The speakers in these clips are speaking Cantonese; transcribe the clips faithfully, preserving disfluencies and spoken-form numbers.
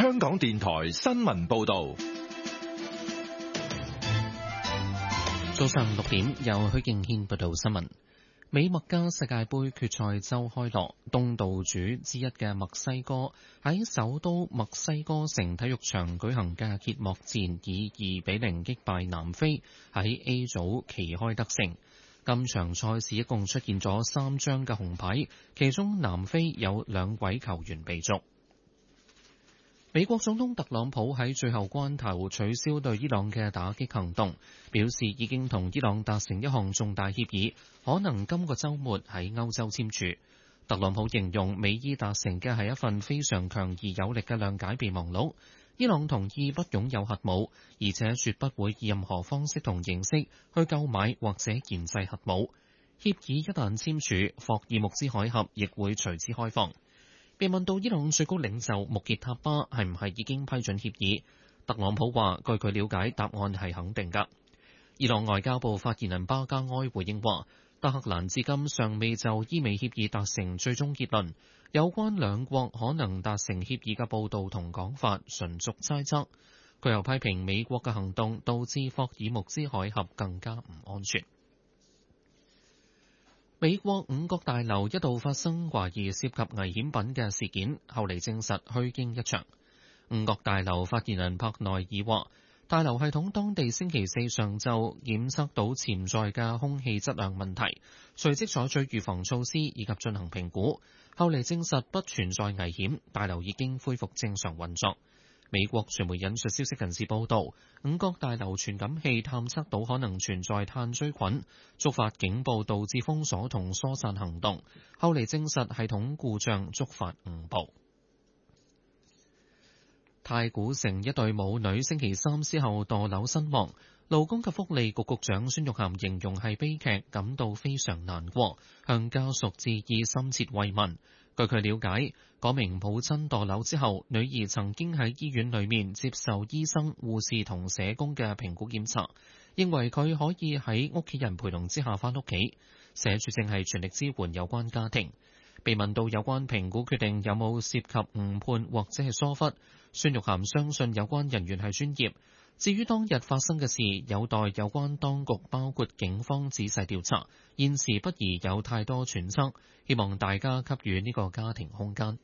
香港電台新聞報道。 早上六點，由許敬軒報道新聞。美墨加世界盃決賽周開鑼，東道主之一嘅墨西哥喺首都墨西哥城體育場舉行嘅揭幕戰，以二比零擊敗南非，喺 A 組旗開得勝。今場賽事一共出現咗三張嘅紅牌，其中南非有兩位球員被逐。美國總統特朗普喺最後關頭取消對伊朗嘅打擊行動，表示已經同伊朗達成一項重大協議，可能今個週末喺歐洲簽署。特朗普形容美伊達成嘅係一份非常強而有力嘅諒解備忘錄。伊朗同意不擁有核武，而且絕不會以任何方式同形式去購買或者研製核武。協議一旦簽署，霍爾木茲海峽亦會隨之開放。被問到伊朗最高領袖穆傑塔巴係唔係已經批准協議，特朗普話：據佢了解，答案係肯定㗎。伊朗外交部發言人巴加埃回應話：德黑蘭至今尚未就伊美協議達成最終結論，有關兩國可能達成協議嘅報導同講法純屬猜測。佢又批評美國嘅行動導致霍爾木茲海峽更加唔安全。美國五角大樓一度發生懷疑涉及危險品嘅事件，後嚟證實虛驚一場。五角大樓發言人帕內爾話，大樓系統當地星期四上晝檢測到潛在嘅空氣質量問題，隨即採取預防措施以及進行評估，後嚟證實不存在危險，大樓已經恢復正常運作。美國傳媒引述消息人士報道，五角大樓傳感器探測到可能存在炭疽菌，觸發警報導致封鎖同疏散行動，後嚟證實系統故障觸發誤報。太古城一對母女星期三之後墮樓身亡，勞工及福利局局長孫玉菡形容係悲劇，感到非常難過，向家屬致以深切慰問。據佢了解，嗰名母親墮樓之後，女兒曾經喺醫院裏面接受醫生、護士同社工嘅評估檢查，認為佢可以喺屋企人陪同之下返屋企。社署正係全力支援有關家庭。被問到有關評估決定有冇涉及誤判或者係疏忽，孫玉菡相信有關人員係專業。至於當日發生嘅事，有待有關當局包括警方仔細調查，現時不宜有太多揣測，希望大家給予呢個家庭空間。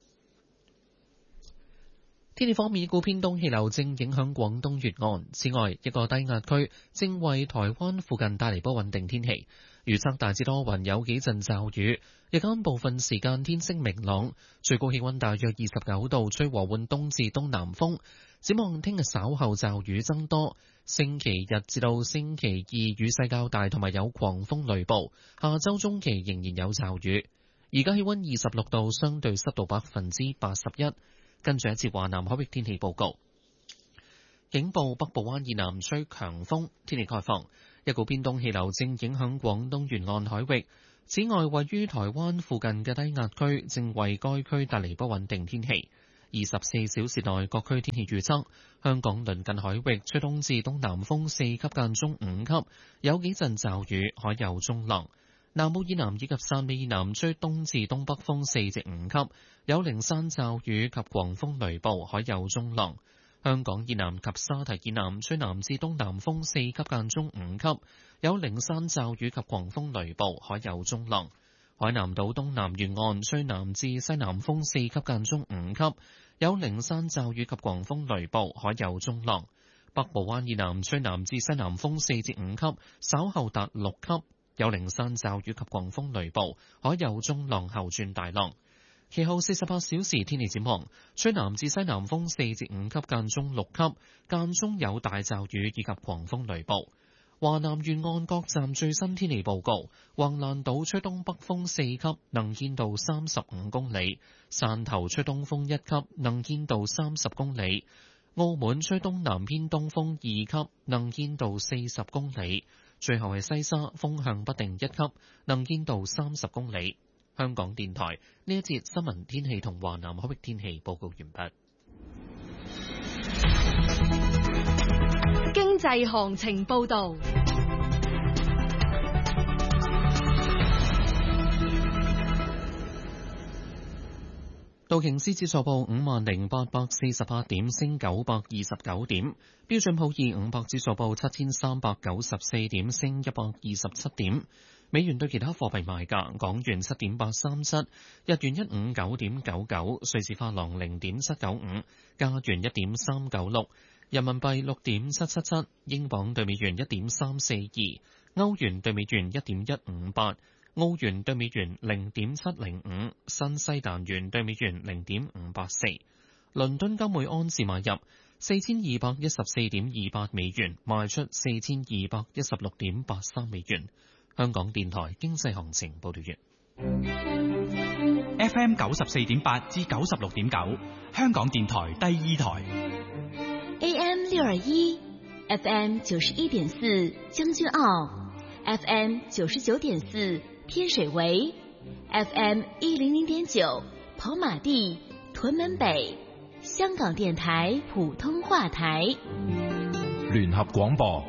天氣方面，一股偏東氣流正影響廣東沿岸，此外一個低壓區正為台灣附近帶嚟不穩定天氣。預測大致多雲，有幾陣驟雨，日間部分時間天色明朗，最高氣溫大約二十九度，吹和緩東至東南風。展望聽日稍後驟雨增多，星期日至到星期二雨勢較大，同埋有狂風雷暴。下周中期仍然有驟雨。而家氣溫二十六度，相對濕度百分之八十一。跟住一節華南海域天氣報告。警報：北部灣以南吹強風，天氣概況。一股偏東氣流正影響廣東沿岸海域。此外，位於台灣附近嘅低壓區正為該區帶嚟不穩定天氣。二十四小時內各區天氣預測：香港鄰近海域吹東至東南風四級間中五級，有幾陣驟雨，海有中浪。南澳以南以及汕尾以南吹東至東北風四至五級，有零散驟雨及狂風雷暴，海有中浪。香港以南及沙堤以南吹南至東南風四級間中五級，有零散驟雨及狂風雷暴，海有中浪。海南島東南沿岸吹南至西南風四級間中五級，有零散驟雨及狂風雷暴，海有中浪。北部灣以南吹南至西南風四至五級，稍後達六級，有零散驟雨及狂風雷暴，海有中浪後轉大浪。其後四十八小時天氣展望，吹南至西南風四至五級間中六級，間中有大驟雨以及狂風雷暴。華南沿岸各站最新天氣報告：橫瀾島吹東北風四級，能見度三十五公里；汕頭吹東風一級，能見度三十公里；澳門吹東南偏東風二級，能見度四十公里。最後係西沙，風向不定一級，能見度三十公里。香港電台呢一節新聞天氣同華南海域天氣報告完畢。 經濟行情報導。 道瓊斯指數報五萬零八百四十八點，升九百二十九點。標準普爾五百指數報七千三百九十四點，升一百二十七點。美元對其他貨幣賣價：港元七點八三七，日元一五九點九九，瑞士法郎零點七九五，加元一點三九六，人民幣六點七七七，英鎊對美元一點三四二，歐元對美元一點一五八。澳元對美元零點七零五，新西蘭元對美元零點五八四。倫敦金每安士買入四千二百一十四點二八美元，賣出四千二百一十六點八三美元。香港電台經濟行情報道完。 F M 九十四點八至九十六點九，香港電台第二台。 A M 六二一 ，F M 九十一點四將軍澳 ，F M 九十九點四。天水圍 F M 一零零點九，跑馬地、屯門北，香港電台普通話台， 聯合廣播。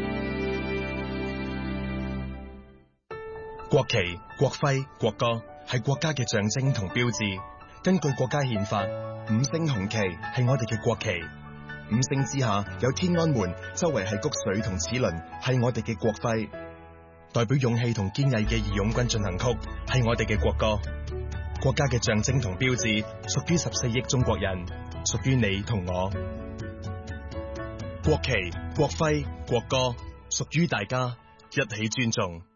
國旗、國徽、國歌係國家嘅象徵同標誌。根據國家憲法，五星紅旗係我哋嘅國旗。五星之下有天安門，周圍係穀穗同齒輪，係我哋嘅國徽。代表勇氣同堅毅嘅義勇軍進行曲係我哋嘅國歌，國家嘅象徵同標誌，屬於十四億中國人，屬於你同我。國旗、國徽、國歌屬於大家，一起尊重。